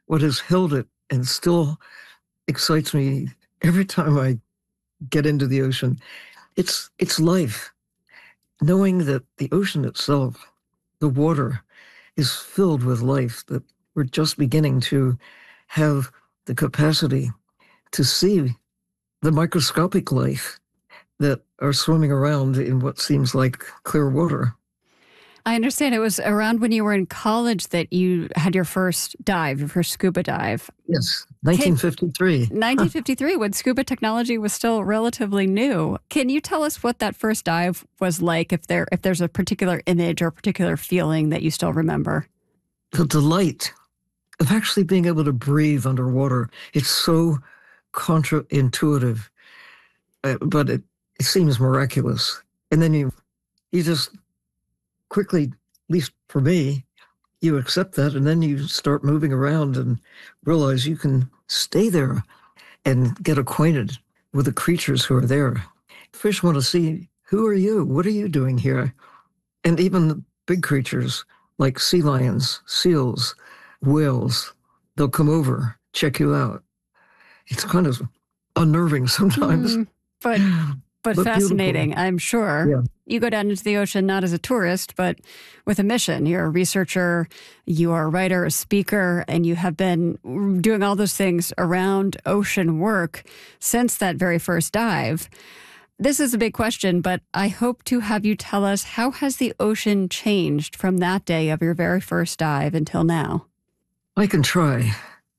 what has held it and still excites me every time I get into the ocean, it's life. Knowing that the ocean itself, the water, is filled with life, that we're just beginning to have the capacity to see the microscopic life that are swimming around in what seems like clear water. I understand it was around when you were in college that you had your first dive, your first scuba dive. Yes, Can 1953. 1953, when scuba technology was still relatively new. Can you tell us what that first dive was like, if there's a particular image or a particular feeling that you still remember? The delight of actually being able to breathe underwater. It's so counterintuitive, but it seems miraculous. And then you just quickly, at least for me, you accept that, and then you start moving around and realize you can stay there and get acquainted with the creatures who are there. Fish want to see, who are you? What are you doing here? And even the big creatures like sea lions, seals, whales, they'll come over, check you out. It's kind of unnerving sometimes. But but But fascinating, beautiful. I'm sure. Yeah. You go down into the ocean not as a tourist, but with a mission. You're a researcher, you are a writer, a speaker, and you have been doing all those things around ocean work since that very first dive. This is a big question, but I hope to have you tell us, how has the ocean changed from that day of your very first dive until now? I can try.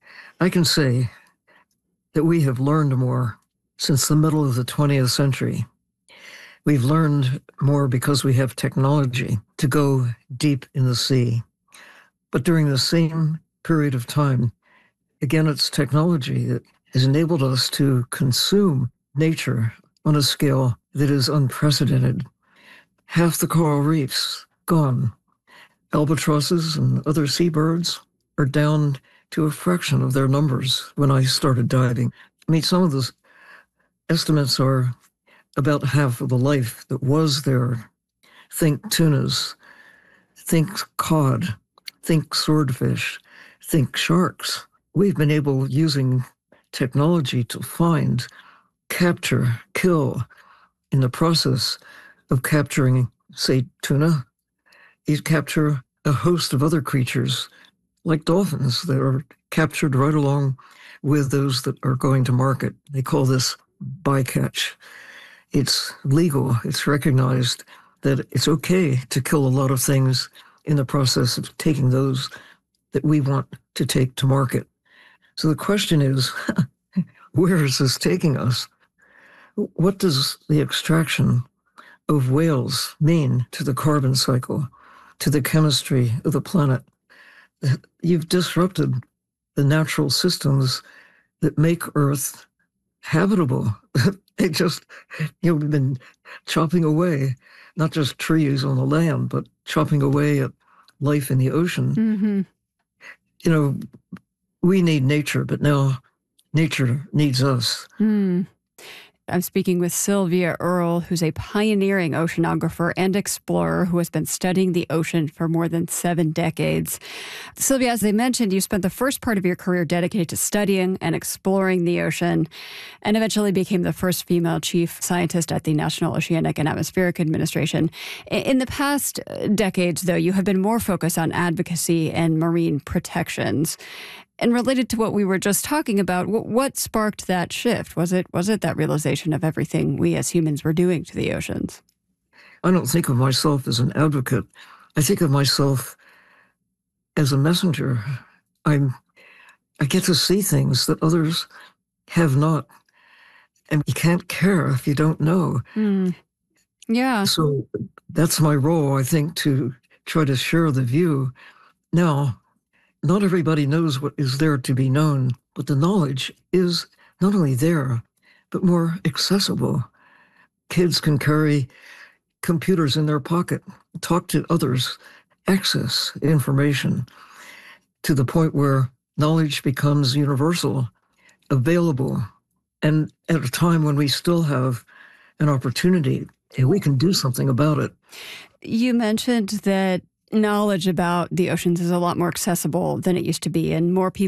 I can say that we have learned more since the middle of the 20th century. We've learned more because we have technology to go deep in the sea. But during the same period of time, again, it's technology that has enabled us to consume nature on a scale that is unprecedented. Half the coral reefs gone. Albatrosses and other seabirds are down to a fraction of their numbers when I started diving. I mean, some of the estimates are about half of the life that was there. Think tunas, think cod, think swordfish, think sharks. We've been able, using technology, to find, capture, kill. In the process of capturing, say, tuna, you capture a host of other creatures like dolphins that are captured right along with those that are going to market. They call this bycatch. It's legal. It's recognized that it's okay to kill a lot of things in the process of taking those that we want to take to market. So the question is, where is this taking us? What does the extraction of whales mean to the carbon cycle, to the chemistry of the planet? You've disrupted the natural systems that make Earth habitable. They just, we've been chopping away, not just trees on the land, but chopping away at life in the ocean. Mm-hmm. We need nature, but now nature needs us. I'm speaking with Sylvia Earle, who's a pioneering oceanographer and explorer who has been studying the ocean for more than 7 decades. Sylvia, as I mentioned, you spent the first part of your career dedicated to studying and exploring the ocean, and eventually became the first female chief scientist at the National Oceanic and Atmospheric Administration. In the past decades, though, you have been more focused on advocacy and marine protections. And related to what we were just talking about, what sparked that shift? Was it that realization of everything we as humans were doing to the oceans? I don't think of myself as an advocate. I think of myself as a messenger. I get to see things that others have not. And you can't care if you don't know. Yeah. So that's my role, I think, to try to share the view. Now, not everybody knows what is there to be known, but the knowledge is not only there, but more accessible. Kids can carry computers in their pocket, talk to others, access information to the point where knowledge becomes universal, available, and at a time when we still have an opportunity, we can do something about it. You mentioned that knowledge about the oceans is a lot more accessible than it used to be, and more people